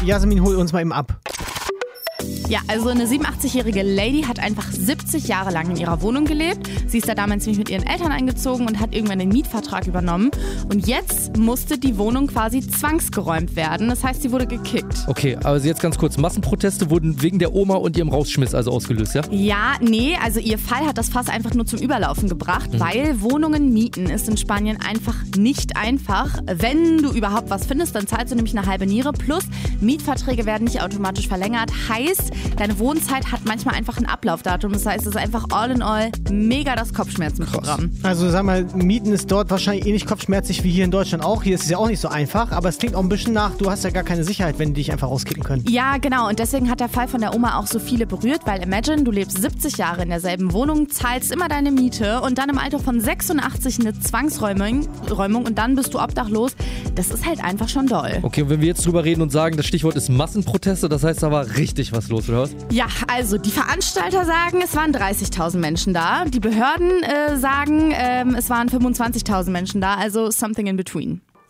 Jasmin, hol uns mal eben ab. Ja, also eine 87-jährige Lady hat einfach 70 Jahre lang in ihrer Wohnung gelebt. Sie ist da damals nämlich mit ihren Eltern eingezogen und hat irgendwann den Mietvertrag übernommen. Und jetzt musste die Wohnung quasi zwangsgeräumt werden. Das heißt, sie wurde gekickt. Okay, also jetzt ganz kurz. Massenproteste wurden wegen der Oma und ihrem Rausschmiss also ausgelöst, ja? Ja, nee, also ihr Fall hat das Fass einfach nur zum Überlaufen gebracht, weil Wohnungen mieten ist in Spanien einfach nicht einfach. Wenn du überhaupt was findest, dann zahlst du nämlich eine halbe Niere. Plus, Mietverträge werden nicht automatisch verlängert. Heißt, deine Wohnzeit hat manchmal einfach ein Ablaufdatum. Das heißt, es ist einfach all in all mega das Kopfschmerzenprogramm. Also sag mal, Mieten ist dort wahrscheinlich ähnlich kopfschmerzig wie hier in Deutschland auch. Hier ist es ja auch nicht so einfach, aber es klingt auch ein bisschen nach, du hast ja gar keine Sicherheit, wenn die dich einfach rauskicken können. Ja, genau. Und deswegen hat der Fall von der Oma auch so viele berührt, weil imagine, du lebst 70 Jahre in derselben Wohnung, zahlst immer deine Miete und dann im Alter von 86 eine Zwangsräumung und dann bist du obdachlos. Das ist halt einfach schon doll. Okay, und wenn wir jetzt drüber reden und sagen, das Stichwort ist Massenproteste, das heißt aber richtig was los, oder was? Ja, also die Veranstalter sagen, es waren 30.000 Menschen da. Die Behörden sagen, es waren 25.000 Menschen da, also something in between.